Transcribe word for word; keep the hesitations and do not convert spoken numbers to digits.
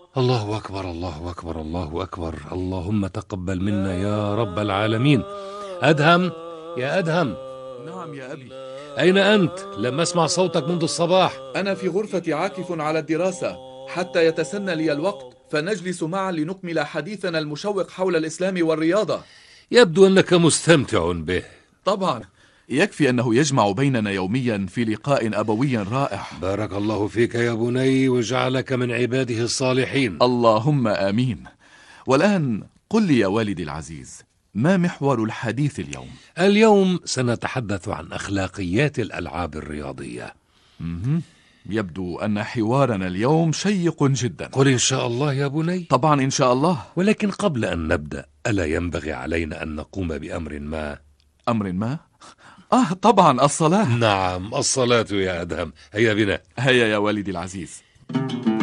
الله أكبر، الله أكبر، الله أكبر. اللهم تقبل منا يا رب العالمين. أدهم، يا أدهم، نعم يا أبي. أين أنت؟ لم أسمع صوتك منذ الصباح. أنا في غرفتي عاكف على الدراسة حتى يتسنى لي الوقت، فنجلس معا لنكمل حديثنا المشوق حول الإسلام والرياضة. يبدو أنك مستمتع به. طبعا، يكفي أنه يجمع بيننا يوميا في لقاء أبوي رائع. بارك الله فيك يا بني وجعلك من عباده الصالحين. اللهم آمين. والآن قل لي يا والدي العزيز، ما محور الحديث اليوم؟ اليوم سنتحدث عن أخلاقيات الألعاب الرياضية. مه. يبدو أن حوارنا اليوم شيق جدا. قل إن شاء الله يا بني. طبعا إن شاء الله. ولكن قبل أن نبدأ، ألا ينبغي علينا أن نقوم بأمر ما؟ أمر ما؟ آه طبعا، الصلاة. نعم، الصلاة يا أدهم. هيا بنا. هيا يا والدي العزيز.